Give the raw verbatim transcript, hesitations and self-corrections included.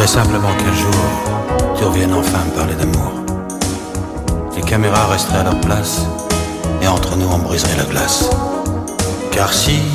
J'aimerais simplement qu'un jour, tu reviennes enfin me parler d'amour. Les caméras resteraient à leur place, et entre nous on briserait la glace. Car si